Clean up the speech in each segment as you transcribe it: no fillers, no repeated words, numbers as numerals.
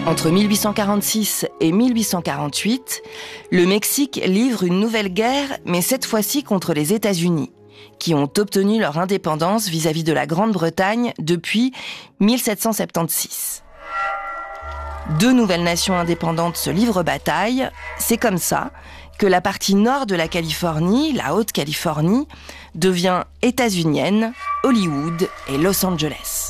Entre 1846 et 1848, le Mexique livre une nouvelle guerre, mais cette fois-ci contre les États-Unis, qui ont obtenu leur indépendance vis-à-vis de la Grande-Bretagne depuis 1776. Deux nouvelles nations indépendantes se livrent bataille. C'est comme ça que la partie nord de la Californie, la Haute-Californie, devient états-unienne, Hollywood et Los Angeles.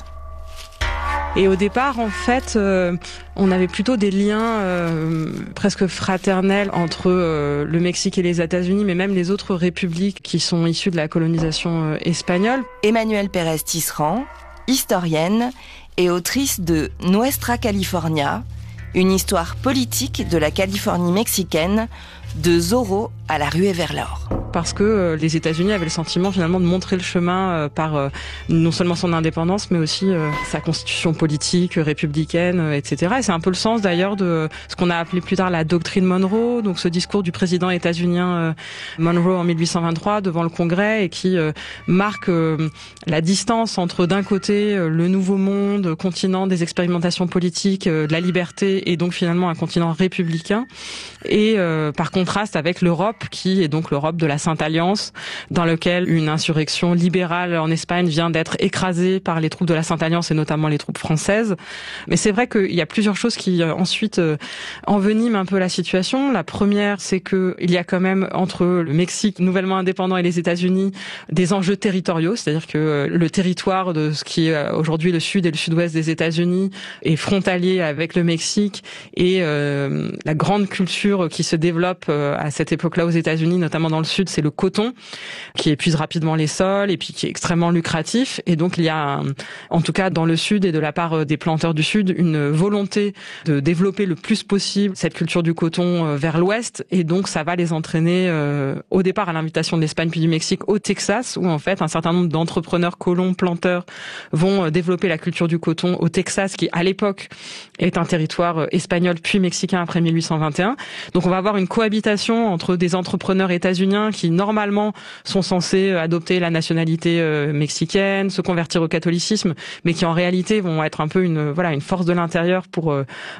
Et au départ, en fait, on avait plutôt des liens presque fraternels entre le Mexique et les États-Unis, mais même les autres républiques qui sont issues de la colonisation espagnole. Emmanuelle Pérez Tisserand, historienne et autrice de Nuestra California, une histoire politique de la Californie mexicaine, de Zorro à la ruée vers l'or. Parce que les États-Unis avaient le sentiment finalement de montrer le chemin par non seulement son indépendance, mais aussi sa constitution politique, républicaine, etc. Et c'est un peu le sens d'ailleurs de ce qu'on a appelé plus tard la doctrine Monroe, donc ce discours du président états-unien Monroe en 1823 devant le Congrès et qui marque la distance entre d'un côté le nouveau monde, continent des expérimentations politiques, de la liberté et donc finalement un continent républicain, et par contraste avec l'Europe qui est donc l'Europe de la Sainte-Alliance, dans lequel une insurrection libérale en Espagne vient d'être écrasée par les troupes de la Sainte-Alliance et notamment les troupes françaises. Mais c'est vrai qu'il y a plusieurs choses qui ensuite enveniment un peu la situation. La première, c'est que il y a quand même entre le Mexique nouvellement indépendant et les États-Unis des enjeux territoriaux, c'est-à-dire que le territoire de ce qui est aujourd'hui le sud et le sud-ouest des États-Unis est frontalier avec le Mexique, et la grande culture qui se développe à cette époque-là aux États-Unis, notamment dans le sud, c'est le coton, qui épuise rapidement les sols et puis qui est extrêmement lucratif. Et donc il y a, en tout cas dans le sud et de la part des planteurs du sud, une volonté de développer le plus possible cette culture du coton vers l'ouest. Et donc ça va les entraîner au départ à l'invitation de l'Espagne puis du Mexique au Texas, où en fait un certain nombre d'entrepreneurs colons planteurs vont développer la culture du coton au Texas, qui à l'époque est un territoire espagnol puis mexicain après 1821. Donc on va avoir une cohabitation entre des entrepreneurs états-uniens qui normalement sont censés adopter la nationalité mexicaine, se convertir au catholicisme, mais qui en réalité vont être un peu une force de l'intérieur pour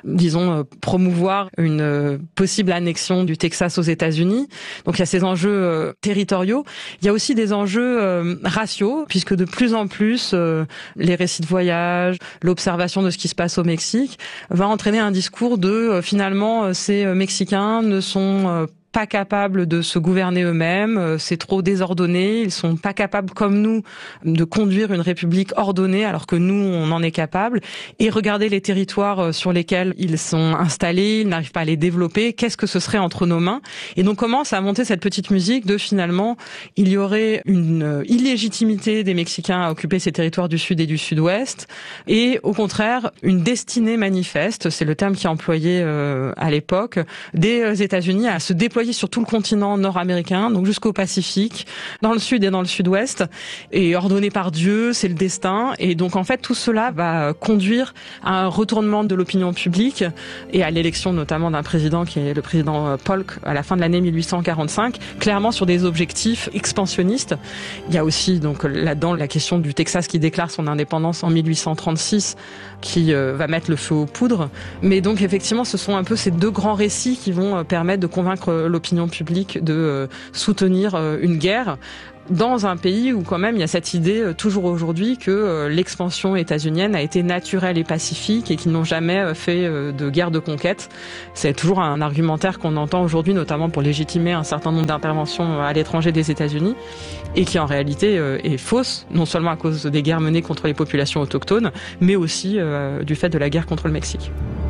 promouvoir une possible annexion du Texas aux États-Unis. Donc il y a ces enjeux territoriaux. Il y a aussi des enjeux raciaux, puisque de plus en plus les récits de voyage, l'observation de ce qui se passe au Mexique va entraîner un discours de finalement ces Mexicains ne sont pas capables de se gouverner eux-mêmes, c'est trop désordonné, ils sont pas capables comme nous de conduire une république ordonnée alors que nous on en est capable, et regardez les territoires sur lesquels ils sont installés, ils n'arrivent pas à les développer, qu'est-ce que ce serait entre nos mains? Et donc commence à monter cette petite musique de finalement il y aurait une illégitimité des Mexicains à occuper ces territoires du sud et du sud-ouest, et au contraire une destinée manifeste, c'est le terme qui est employé à l'époque, des États-Unis à se déployer sur tout le continent nord-américain, donc jusqu'au Pacifique, dans le sud et dans le sud-ouest, et ordonné par Dieu, c'est le destin. Et donc en fait tout cela va conduire à un retournement de l'opinion publique et à l'élection notamment d'un président qui est le président Polk à la fin de l'année 1845, clairement sur des objectifs expansionnistes. Il y a aussi donc là-dedans la question du Texas qui déclare son indépendance en 1836, qui va mettre le feu aux poudres. Mais donc effectivement ce sont un peu ces deux grands récits qui vont permettre de convaincre l'opinion publique de soutenir une guerre dans un pays où quand même il y a cette idée toujours aujourd'hui que l'expansion états-unienne a été naturelle et pacifique et qu'ils n'ont jamais fait de guerre de conquête. C'est toujours un argumentaire qu'on entend aujourd'hui, notamment pour légitimer un certain nombre d'interventions à l'étranger des États-Unis, et qui en réalité est fausse, non seulement à cause des guerres menées contre les populations autochtones, mais aussi du fait de la guerre contre le Mexique.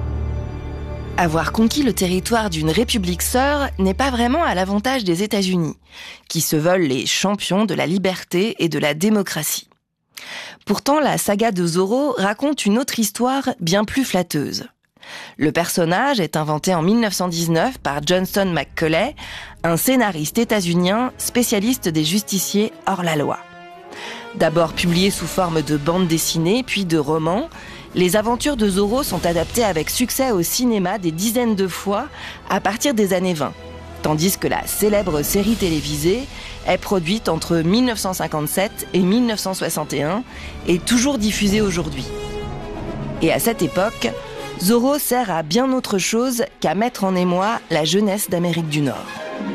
Avoir conquis le territoire d'une république sœur n'est pas vraiment à l'avantage des États-Unis, qui se veulent les champions de la liberté et de la démocratie. Pourtant, la saga de Zorro raconte une autre histoire bien plus flatteuse. Le personnage est inventé en 1919 par Johnston McCulley, un scénariste états-unien spécialiste des justiciers hors la loi. D'abord publié sous forme de bande dessinée, puis de romans, les aventures de Zorro sont adaptées avec succès au cinéma des dizaines de fois à partir des années 20, tandis que la célèbre série télévisée est produite entre 1957 et 1961 et toujours diffusée aujourd'hui. Et à cette époque, Zorro sert à bien autre chose qu'à mettre en émoi la jeunesse d'Amérique du Nord.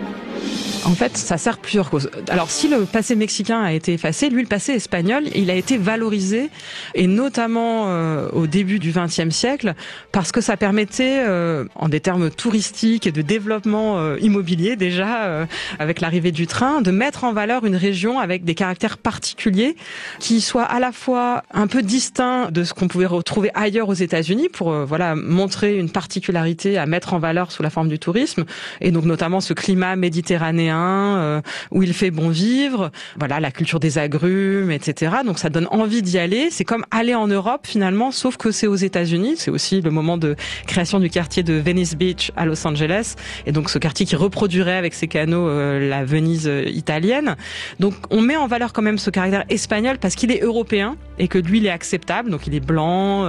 En fait, ça sert plusieurs causes. Alors, si le passé mexicain a été effacé, lui, le passé espagnol, il a été valorisé, et notamment au début du XXe siècle, parce que ça permettait, en des termes touristiques et de développement immobilier déjà, avec l'arrivée du train, de mettre en valeur une région avec des caractères particuliers, qui soient à la fois un peu distincts de ce qu'on pouvait retrouver ailleurs aux États-Unis, pour montrer une particularité à mettre en valeur sous la forme du tourisme, et donc notamment ce climat méditerranéen où il fait bon vivre, voilà, la culture des agrumes, etc. Donc ça donne envie d'y aller. C'est comme aller en Europe finalement, sauf que c'est aux États-Unis. C'est aussi le moment de création du quartier de Venice Beach à Los Angeles, et donc ce quartier qui reproduirait avec ses canaux la Venise italienne. Donc on met en valeur quand même ce caractère espagnol parce qu'il est européen et que lui il est acceptable. Donc il est blanc.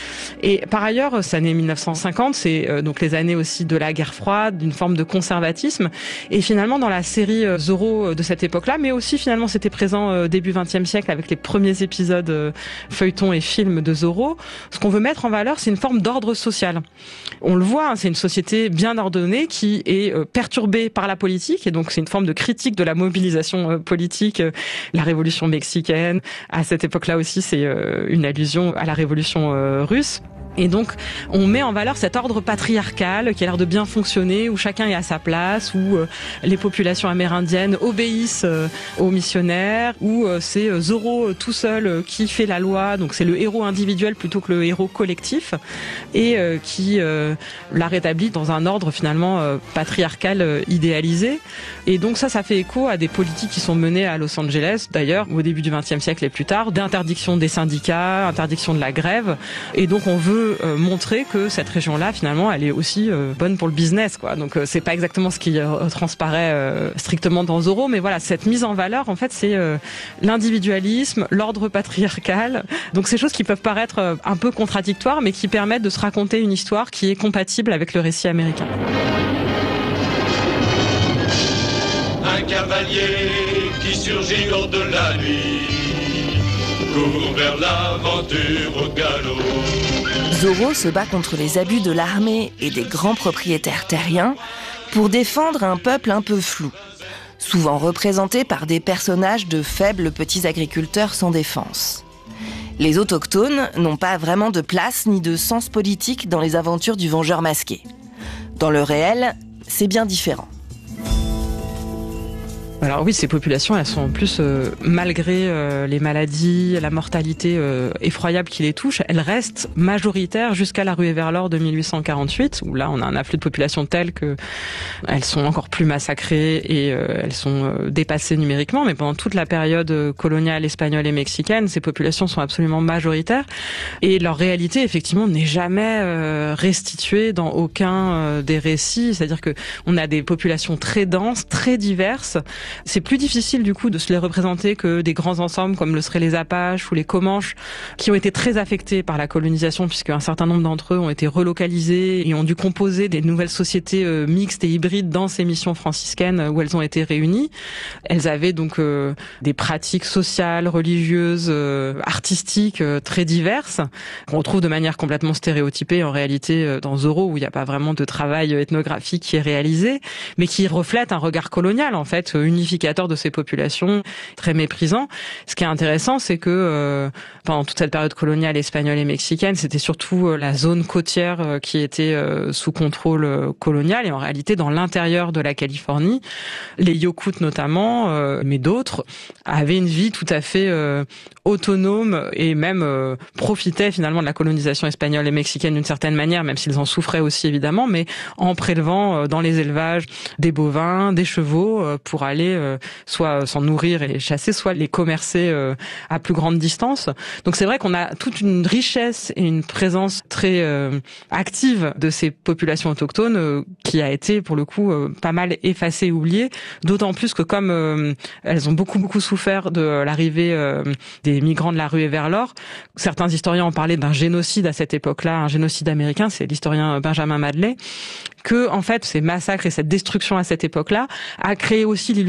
Et par ailleurs, c'est l'année 1950, c'est donc les années aussi de la guerre froide, d'une forme de conservatisme. Et finalement dans la série Zorro de cette époque-là, mais aussi finalement c'était présent début XXe siècle avec les premiers épisodes feuilletons et films de Zorro. Ce qu'on veut mettre en valeur, c'est une forme d'ordre social. On le voit, c'est une société bien ordonnée qui est perturbée par la politique, et donc c'est une forme de critique de la mobilisation politique, la révolution mexicaine. À cette époque-là aussi, c'est une allusion à la révolution russe. Et donc, on met en valeur cet ordre patriarcal qui a l'air de bien fonctionner, où chacun est à sa place, où les populations amérindiennes obéissent aux missionnaires, où c'est Zorro tout seul qui fait la loi, donc c'est le héros individuel plutôt que le héros collectif, et qui la rétablit dans un ordre finalement patriarcal idéalisé. Et donc ça fait écho à des politiques qui sont menées à Los Angeles, d'ailleurs, au début du XXe siècle et plus tard, d'interdiction des syndicats, interdiction de la grève, et donc on veut montrer que cette région-là, finalement, elle est aussi bonne pour le business, quoi. Donc c'est pas exactement ce qui transparaît strictement dans Zorro, mais voilà, cette mise en valeur, en fait, c'est l'individualisme, l'ordre patriarcal. Donc ces choses qui peuvent paraître un peu contradictoires, mais qui permettent de se raconter une histoire qui est compatible avec le récit américain. Un cavalier qui surgit lors de la nuit court vers l'aventure au galop. Zorro se bat contre les abus de l'armée et des grands propriétaires terriens pour défendre un peuple un peu flou, souvent représenté par des personnages de faibles petits agriculteurs sans défense. Les autochtones n'ont pas vraiment de place ni de sens politique dans les aventures du vengeur masqué. Dans le réel, c'est bien différent. Alors oui, ces populations, elles sont en plus, malgré les maladies, la mortalité effroyable qui les touche, elles restent majoritaires jusqu'à la ruée vers l'or de 1848, où là on a un afflux de population tel que elles sont encore plus massacrées et elles sont dépassées numériquement. Mais pendant toute la période coloniale espagnole et mexicaine, ces populations sont absolument majoritaires, et leur réalité effectivement n'est jamais restituée dans aucun des récits. C'est-à-dire que on a des populations très denses, très diverses. C'est plus difficile du coup de se les représenter que des grands ensembles comme le seraient les Apaches ou les Comanches, qui ont été très affectés par la colonisation, puisque un certain nombre d'entre eux ont été relocalisés et ont dû composer des nouvelles sociétés mixtes et hybrides dans ces missions franciscaines où elles ont été réunies. Elles avaient donc des pratiques sociales, religieuses, artistiques très diverses, qu'on retrouve de manière complètement stéréotypée en réalité dans Zorro, où il n'y a pas vraiment de travail ethnographique qui est réalisé, mais qui reflète un regard colonial en fait, unificateur de ces populations, très méprisant. Ce qui est intéressant, c'est que pendant toute cette période coloniale espagnole et mexicaine, c'était surtout la zone côtière qui était sous contrôle colonial, et en réalité dans l'intérieur de la Californie, les Yokuts notamment, mais d'autres, avaient une vie tout à fait autonome et même profitaient finalement de la colonisation espagnole et mexicaine d'une certaine manière, même s'ils en souffraient aussi évidemment, mais en prélevant dans les élevages des bovins, des chevaux, pour aller soit s'en nourrir et les chasser, soit les commercer à plus grande distance. Donc c'est vrai qu'on a toute une richesse et une présence très active de ces populations autochtones qui a été pour le coup pas mal effacée et oubliée, d'autant plus que comme elles ont beaucoup souffert de l'arrivée des migrants de la ruée vers l'or, certains historiens ont parlé d'un génocide à cette époque-là, un génocide américain, c'est l'historien Benjamin Madley, que en fait ces massacres et cette destruction à cette époque-là a créé aussi l'illusion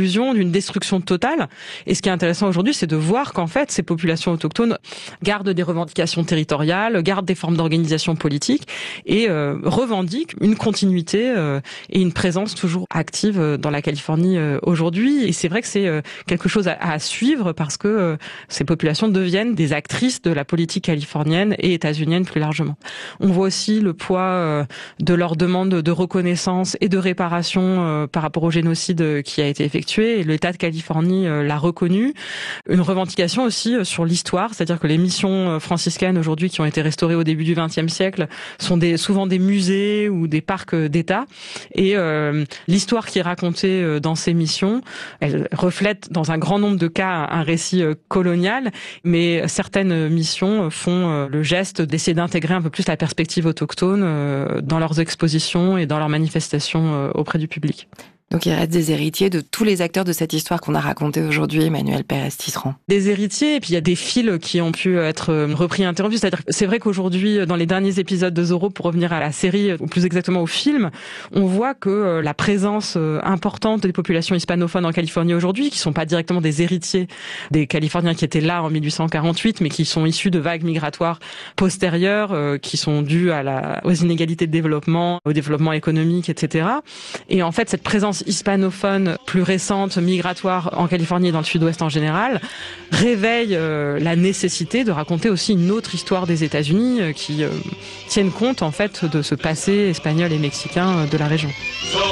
d'exclusion, d'une destruction totale. Et ce qui est intéressant aujourd'hui, c'est de voir qu'en fait, ces populations autochtones gardent des revendications territoriales, gardent des formes d'organisation politique et revendiquent une continuité et une présence toujours active dans la Californie aujourd'hui. Et c'est vrai que c'est quelque chose à suivre parce que ces populations deviennent des actrices de la politique californienne et états-unienne plus largement. On voit aussi le poids de leur demande de reconnaissance et de réparation par rapport au génocide qui a été effectué. Et l'État de Californie l'a reconnu. Une revendication aussi sur l'histoire, c'est-à-dire que les missions franciscaines aujourd'hui qui ont été restaurées au début du XXe siècle sont souvent des musées ou des parcs d'État. Et l'histoire qui est racontée dans ces missions, elle reflète dans un grand nombre de cas un récit colonial, mais certaines missions font le geste d'essayer d'intégrer un peu plus la perspective autochtone dans leurs expositions et dans leurs manifestations auprès du public. Donc il reste des héritiers de tous les acteurs de cette histoire qu'on a racontée aujourd'hui, Emmanuelle Pérez-Tisserand. Des héritiers, et puis il y a des fils qui ont pu être repris et interrompus. C'est-à-dire que c'est vrai qu'aujourd'hui, dans les derniers épisodes de Zorro, pour revenir à la série, ou plus exactement au film, on voit que la présence importante des populations hispanophones en Californie aujourd'hui, qui sont pas directement des héritiers des Californiens qui étaient là en 1848, mais qui sont issus de vagues migratoires postérieures, qui sont dues aux inégalités de développement, au développement économique, etc. Et en fait, cette présence hispanophone plus récente, migratoire en Californie et dans le sud-ouest en général, réveille la nécessité de raconter aussi une autre histoire des États-Unis qui tienne compte en fait de ce passé espagnol et mexicain de la région. Zorro,